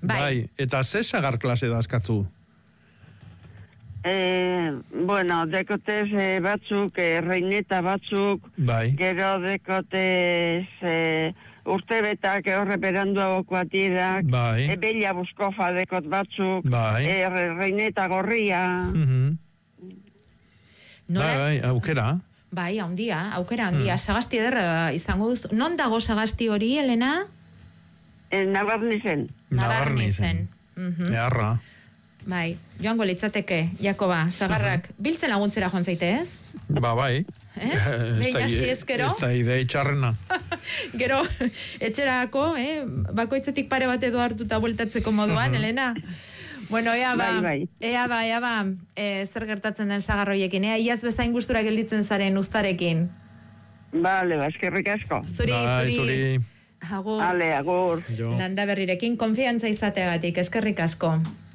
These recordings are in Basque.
Bai, eta ze sagar klase dazkatzu? Bueno, dekotez batzuk, reineta batzuk, Bai. gero dekotez urte betak horre beranduagoko atirak, Bai. Bella buskofa dekot batzuk, Bai. Reineta gorria. Bai, aukera. Bai, aukera handia. Sagasti ederra izango duzu. Non dago sagasti hori, Elena? Nabarnizen. Nabarnizen. Eharra. Bai, joango litzateke, Jakoba, sagarrak biltzen laguntzera joan zaite, ez? Bai. Behin hasi ezkero. Ez da idei txarrena. Gero, etxerako, bakoitzetik pare bat edo hartuta bueltatzeko moduan, Elena? Bueno, ea ba, zer gertatzen den sagarroiekin, iaz bezain gustura gelditzen zaren uztarekin. Bale, eskerrik asko. Zuri. Agur. Ale, agur. Landa berrirekin, konfiantza izateagatik, eskerrik asko.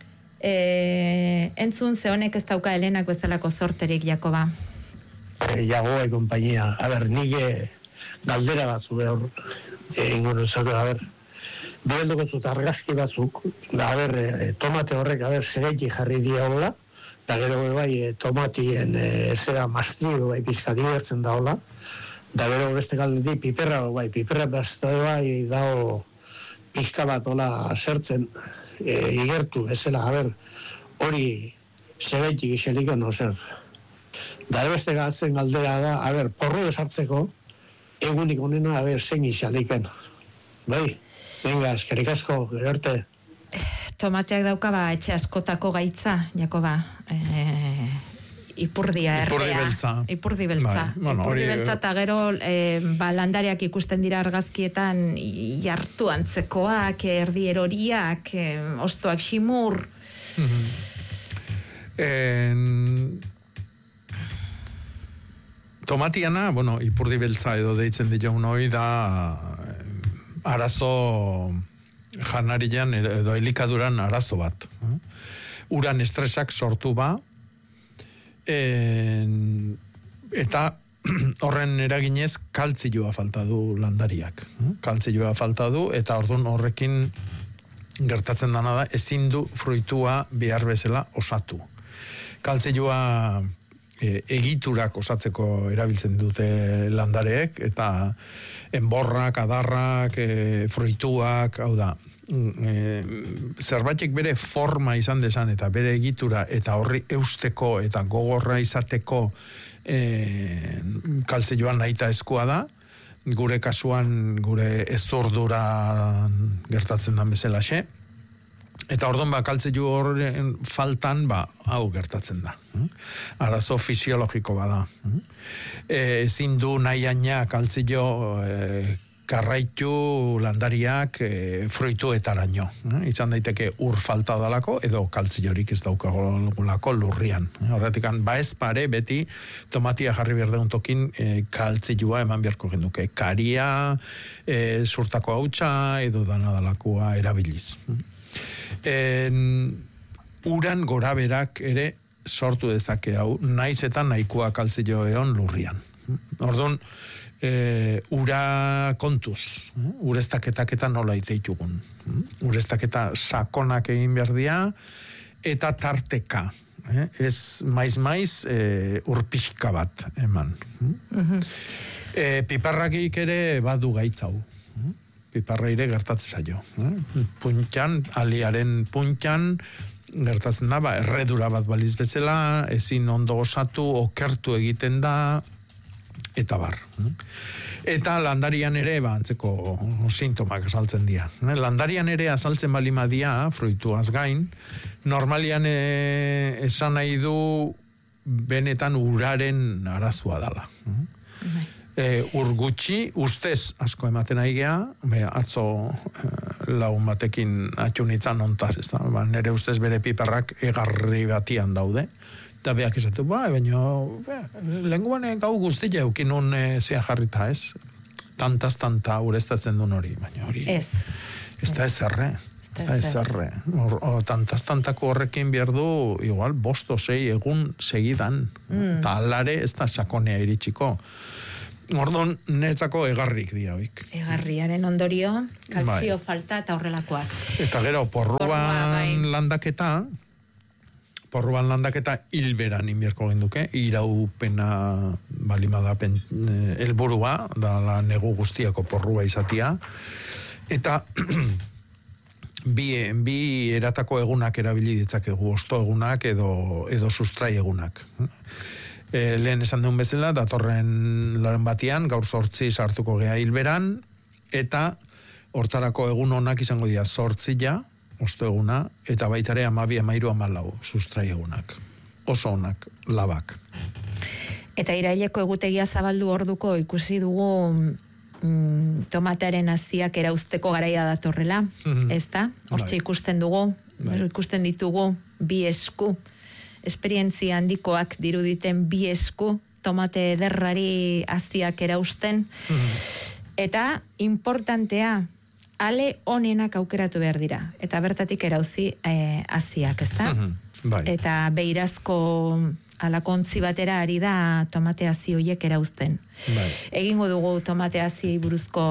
Entzun ze honek ez dauka Elenak bezalako zorterik, Jakoba. Jagoa kompainia. A ber, nire galdera batzu behar ingoen zatu, a ber, biheldoko zut argazki batzuk, da, a ber, tomate horrek, a ber, segeiti jarri diagola, da gero bai, tomatien zera mastio, bai, pizkati gertzen daola, da gero beste galdeti piperra, bai, piperra beste bai, dao pizka bat ola sertzen, igertu, ezela, a ber, hori segeitik iselik no zer. Da beste gatzen galdera da, a ber, porro esartzeko, egunik onena, a ber, zein isaliken. Bai, venga, eskerrik asko, gero arte. Tomateak dauka etxe askotako gaitza, Jakoba. Ipurdia errea. Ipurdi beltza. Ipurdi beltza eta gero landariak ikusten dira argazkietan jartu antzekoak, erdi eroriak, ostoak ximur. Tomatiana, ipurdi beltza edo deitzen ditugun hori da arazo janarian edo elikaduran arazo bat. Uran estresak sortu ba, eta horren eraginez kaltzioa falta du landariak. Kaltzioa falta du, eta orduan horrekin gertatzen dana da, ezin du fruitua behar bezala osatu. Kaltzioa egiturak osatzeko erabiltzen dute landareek, eta enborrak, adarrak, fruituak, hau da, zerbaitek bere forma izan desan eta bere egitura eta horri eusteko eta gogorra izateko kaltzioan nahita eskua da, gure kasuan gure ezurdura gertatzen den bezalaxe, eta orduan kaltzio horren faltan hau gertatzen da. Arazo fisiologiko bada. Ezin du nahiaina kaltzio karraitu landariak fruituetaraino. Izan daiteke ur falta dalako edo kaltziorik ez daukagolako lurrian. Horretik, ez pare beti tomatia jarri behar deun tokin kaltzioa eman beharko genduke. Karia, surtako hautsa edo danadalakoa erabiliz. Uran goraberak ere sortu dezake hau, naiz eta nahikoa kaltzio egon lurrian. Orduan, ura kontuz, ureztaketak eta nola iteitugun. Ureztaketa sakonak egin behar dia, eta tarteka. Ez maiz urpixka bat eman. Piparrakik ere badu gaitzau. Piparraire gertatzen zaio. Puntan, aliaren puntan, gertatzen da, erredura bat baliz bezala, ezin ondo osatu, okertu egiten da, eta bar. Eta landarian ere, antzeko sintomak azaltzen dira. Landarian ere azaltzen balimadia, fruituaz gain, normalian esan nahi du benetan uraren arazua dala. Ur gutxi, ustez asko ematen aigea, atzo lagun batekin atxunitzan ontaz, nire ustez bere piperrak egarri batian daude, eta beak esatu, baina lenguan gau guztia eukinun zea jarrita, ez? Tanta ureztatzen duen hori, baina hori ez da ezerre. Tantako horrekin behar du, igual, 5 o 6 egun segidan, eta alare ez da sakonea iritsiko. Orduan, netzako egarrik diaoik. Egarriaren ondorio, kalzio falta eta horrelakoak. Eta gero, porruan landaketa hilberan inbierko genduke, iraupena balimada helburua, da la negu guztiako porrua izatia, eta bi eratako egunak erabili ditzakegu, osto egunak edo sustrai egunak. Lehen esan duen bezala, datorren laren batian, gaur 8 sartuko gea hilberan, eta hortarako egun honak izango dira 8 osto eguna, eta baitare 12, 13, 14 sustrai egunak. Oso onak, labak. Eta iraileko egutegia zabaldu orduko ikusi dugu tomatearen haziak erauzteko garaia datorrela, ezta? Hortxe ikusten dugu, ikusten ditugu bi esku, esperientzia handikoak diruditen bi esku, tomate ederrari haziak erauzten, eta importantea, ale onenak aukeratu behar dira, eta bertatik erauzi haziak, ezta? Eta beirazko alakontzi batera ari da tomate hazi horiek erauzten. Egingo dugu tomate haziei buruzko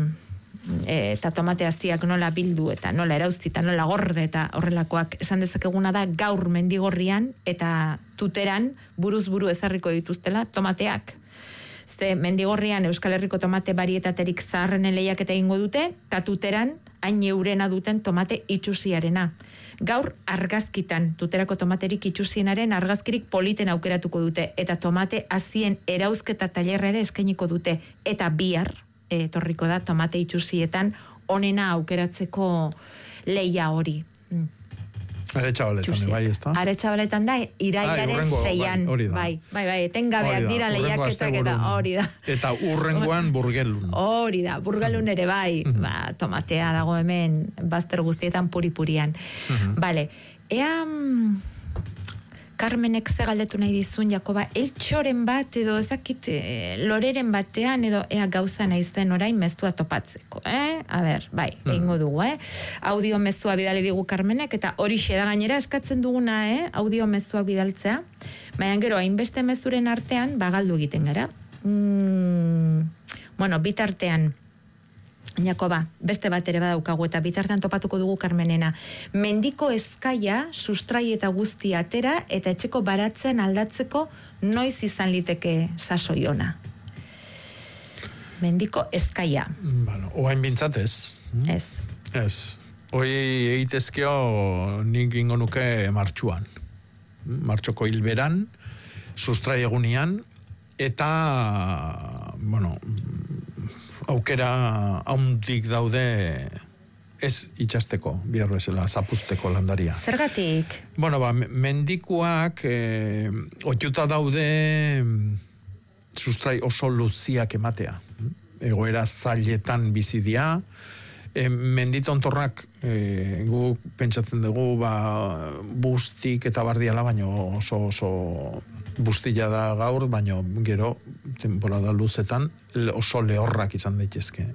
eta tomate haziak nola bildu eta nola erauzti eta nola gorde eta horrelakoak esan dezakeguna da gaur Mendigorrian eta Tuteran buruz buru ezarriko dituztela tomateak. Ze Mendigorrian Euskal Herriko tomate barietaterik zaharrenen lehiaketa egingo dute, eta Tuteran hain eurena duten tomate itxusiarena. Gaur argazkitan, Tuterako tomaterik itxusienaren argazkirik politen aukeratuko dute, eta tomate hazien erauzketa tailerra ere eskainiko dute, eta bihar, etorriko da tomate itxusietan onena aukeratzeko lehia hori. Aretxabaletan, bai, ez da? Aretxabaletan da, irailaren 6an. Bai, etengabeak dira lehiaketak eta hori da. Eta urrengoan burgelun. Hori da, burgelun ere bai. Tomatea dago hemen, bazter guztietan puri-purian. Bale, ea... Carmenek ze galdetu nahi dizun, Jakoba, eltxoren bat edo ezakit loreren batean edo ea gauza nahi zen orain mezua topatzeko, A ber, bai, egingo dugu, Audio mezua bidali digu Carmenek, eta hori da gainera eskatzen duguna, audio mezuak bidaltzea, baina gero, hainbeste mezuren artean, bagaldu egiten gara. Bueno, bitartean, Jakoba, beste bat ere badaukagu eta bitartean topatuko dugu Carmenena. Mendiko ezkaia, sustrai eta guzti atera eta etxeko baratzen aldatzeko noiz izan liteke sasoiona. Mendiko ezkaia. Bueno, oain bintzat ez. Ez. Hoi egitezkeo nik ingo nuke martxuan. Martxoko hilberan, sustrai egunian, eta, bueno... aukera haundik daude ez itxasteko, bihar bezala, zapusteko landaria. Zergatik? Bueno, mendikuak oituta daude sustrai oso luziak ematea. Egoera zailetan bizidia, menditontorrak gu pentsatzen dugu bustik eta bardiala, baino oso bustila da gaur, baino gero temporada luzetan oso lehorrak izan daitezke.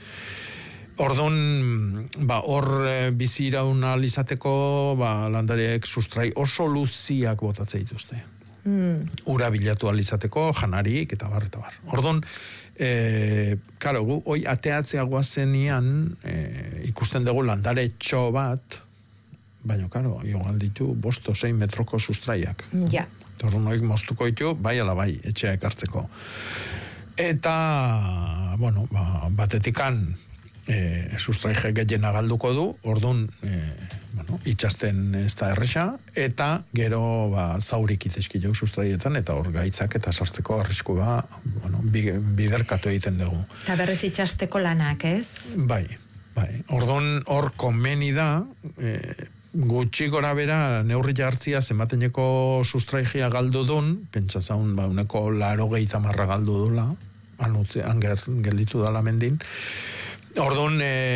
Orduan, hor bizi iraun ahal izateko, landareek sustrai oso luziak botatzen dituzte. Ura bilatu ahal izateko, janarik eta bar. Orduan, karo, gu, hoi ateatzea guazenian, ikusten dugu landare txo bat, baina, karo, igual ditu 5-6 metroko sustraiak. Ja. Orduan, hoik moztuko ditu, bai ala bai, etxea ekartzeko. Eta, bueno, batetikan sustraige gehiena galduko du, orduan, itxasten ez da erresa, eta gero zaurik itezki jau sustraietan, eta hor gaitzak eta sartzeko arrisku biderkatu egiten dugu. Eta berriz itxasteko lanak, ez? Bai. Orduan, hor konbeni da, gutxi gora bera neurri jartzia zenbateneko sustraigia galdu dun, pentsa zaun, uneko 80 galdu dula, han gelditu dala mendin. Orduan,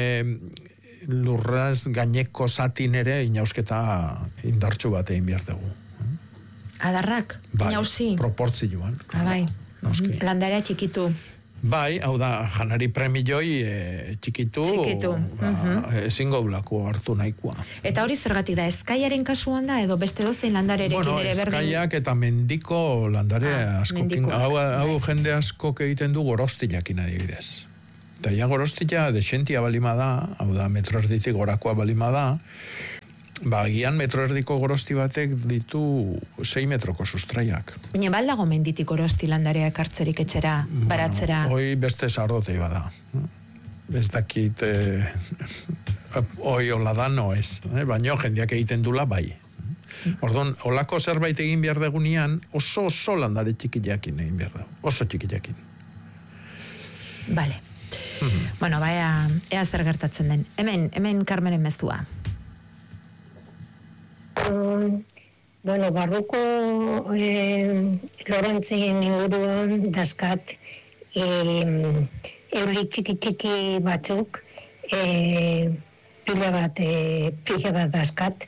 lurraz gaineko zatin ere inausketa indartxu bat egin behar dugu. Adarrak? Inauzi? Proportzioan. Bai. Landarea txikitu. Bai, hau da, janari premioi txikitu. Ezin gaulako hartu nahikoa. Eta hori zergatik da, ezkaiaren kasuan da, edo beste dozein landarerekin ere berdin? Ezkaiak eta mendiko landare askokin. Hau jende askok egiten du gorostilakin adibidez. Eta ja gorostila desentia balima da, hau da, metro erditik gorakoa balima da, gian metro erdiko gorosti batek ditu 6 metroko sustraiak. Baina baldago menditik gorosti landarea ekartzerik etxera, baratzera? Hoi beste sardotei bada. Ez dakit, hoi hola da no ez, baina jendeak egiten dula bai. Orduan, holako zerbait egin behar degunian, oso landare txikiakin egin behar da, oso txikiakin. Bale. Bueno, ea zer gertatzen den. Hemen Carmenen mezua. Bueno, barruko Lorontzien inguruan daskat euli txiki batzuk pila bat daskat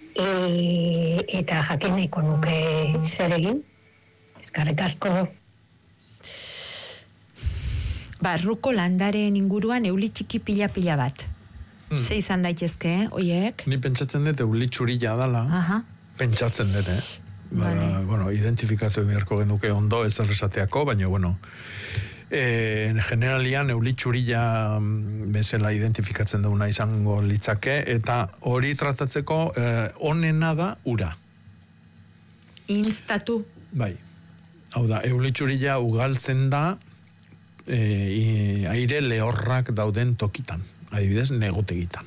eta jakineko nuke zer egin. Eskerrik asko. Barruko landaren inguruan euli txiki pila bat. Ze izan daitezke, oiek? Ni pentsatzen dut euli txurila dala. Pentsatzen dut, Bueno, identifikatu beharko genuke ondo ez erresateako, baina, bueno, generalian euli txurila bezala identifikatzen duguna izango litzake, eta hori tratatzeko onena da ura. Instatu. Bai. Hau da, euli txurila ugaltzen da aire lehorrak dauden tokitan. Adibidez, negotegitan.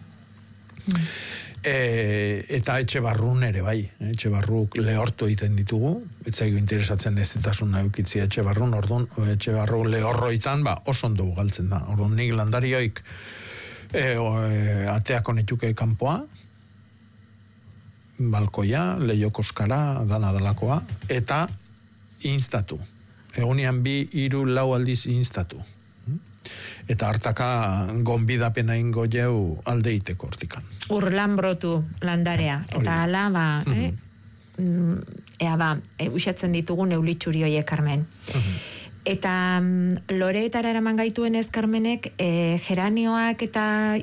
Eta etxe barrun ere bai. Etxe barruk lehortu egiten ditugu. Etzaigu interesatzen ez detasun naukitzia etxe barrun. Orduan, etxe barru lehorroitan oso ondo ugaltzen da. Orduan, nik landarioik ateako nituke kanpoa, balkoia, leiokoskara, dalakoa, eta instatu. Egunean 2, 3, 4 aldiz instatu. Eta hartaka gonbidapena ingo jau alde iteko hortikan. Urlanbrotu landarea. Eta ala, usatzen ditugun eulitxuri hoiek, Carmen. Eta loreetara eraman gaituen ez, Carmenek, geranioak eta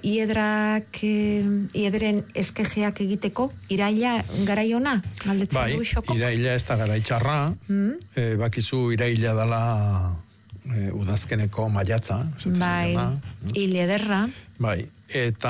hiedren eskejeak egiteko, iraila garaiona? Bai, iraila ez da garaitxarra, bakizu iraila dala udazkeneko maiatza. Bai, hil ederra. Bai, eta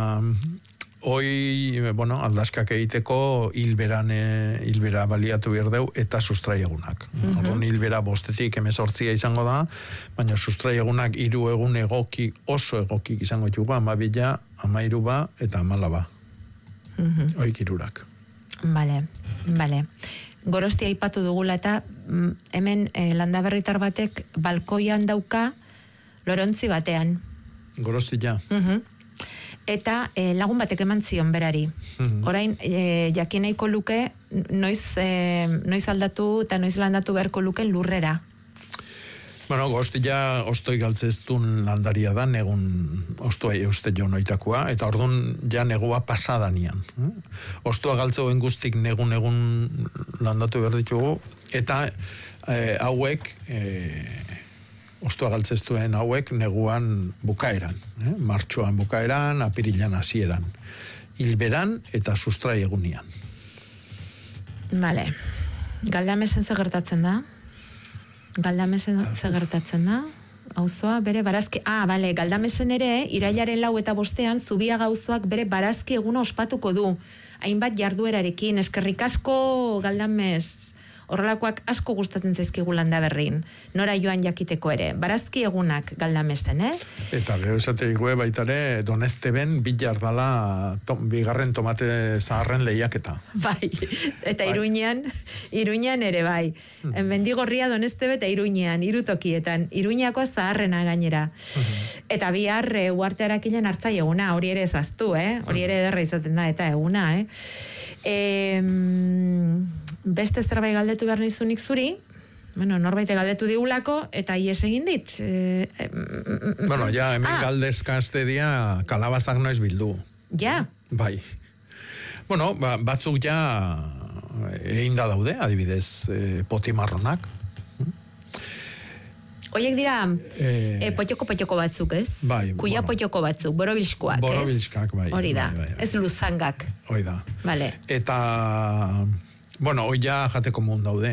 hoi, aldaskak egiteko hilbera baliatu behar deu eta sustraiegunak. Orduan hilbera 5 18 izango da, baina sustraiegunak 3 egun oso egokik izango ditugu, 12, 13 eta 14. Hoik 3. Bale. Gorosti aipatu dugula eta hemen landaberritar batek balkoian dauka Lorontzi batean. Gorosti ja. Eta lagun batek eman zion berari. Orain, jakineiko luke, noiz aldatu eta noiz landatu beharko luken lurrera. Bueno, goztia ostoi galtzeztun landaria da, negun ostoa euste jo noitakoa, eta orduan ja negua pasadanian. Ostoa galtzeoen guztik negun landatu behar ditugu, eta hauek, ostoa galtzeztuen hauek neguan bukaeran, martxoan bukaeran, apirilan hasieran, hilberan eta sustrai egunian. Vale. Galdamesen gertatzen da? Galdamesen gertatzen da? Auzoa bere barazki... Bale, Galdamesen ere, irailaren 4 eta 5 Zubiaga auzoak bere barazki eguna ospatuko du. Hainbat jarduerarekin, eskerrik asko Galdames... Horrelakoak asko gustatzen zaizkigu Landaberrin. Nora joan jakiteko ere. Barazki egunak Galdamesen, Eta gero esate igue baitare Donesteben bilardala bigarren tomate zaharren lehiaketa. Bai, eta Iruñean ere bai. Mendigorria Donestebe eta Iruñean, 3 tokietan. Iruñako zaharrena gainera. Eta bihar uartearakilen hartzai eguna, hori ere ezaztu, Hori ere ederra izaten da, eta eguna, Beste zerbait galdetu behar nizunik zuri, norbait galdetu digulako, eta ies egin dit. Hemen galdezkazte dia kalabazak noiz bildu. Ja? Bai. Batzuk ja egin da daude, adibidez, potimarronak. Oiek dira potoko batzuk, ez? Bai. Kuia potoko batzuk, borobilskoak, ez? Borobilskak, bai. Hori da, bai. ez luzangak. Hori da. Vale. Eta, bueno, hoi ja jateko mun daude.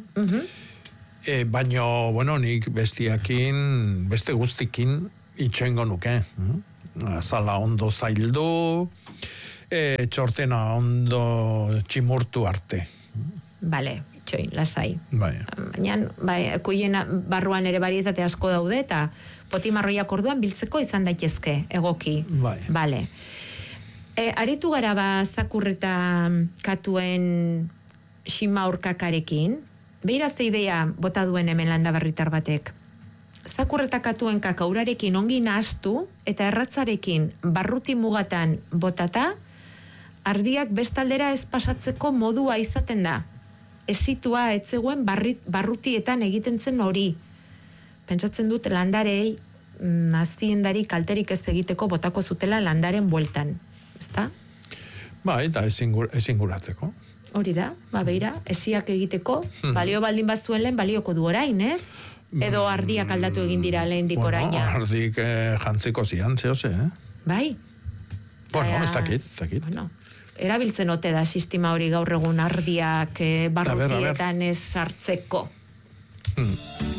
Baina, bueno, nik beste guztikin itxengo nuke. Azala ondo zaildu, txortena ondo tximurtu arte. Vale, itxoin, lasai. Bai. Baina, kuien barruan ere barietate asko daude, eta potimarroiak orduan biltzeko izan daitezke, egoki. Bai. Vale. Aritu gara zakurreta katuen xima urkakarekin, behirazte ideia bota duen hemen landabarritar batek. Zakurreta katuen kakaurarekin ongi nahaztu, eta erratzarekin barruti mugatan botata, ardiak bestaldera ez pasatzeko modua izaten da. Esitua etzegoen barrutietan egiten zen hori. Pentsatzen dut landarei, aziendari kalterik ez egiteko botako zutela landaren bueltan. Ezta? Bai, eta ezin guratzeko. Hori da, beira, esiak egiteko, balio baldin bazuen lehen, balioko du orain, ez? Edo ardiak aldatu egin dira lehendik oraina. Bueno, ardik jantziko zian, zehose, Bai? Bueno, ez dakit. Bueno, erabiltzen ote da sistema hori gaur egun ardiak barrutietan ez sartzeko.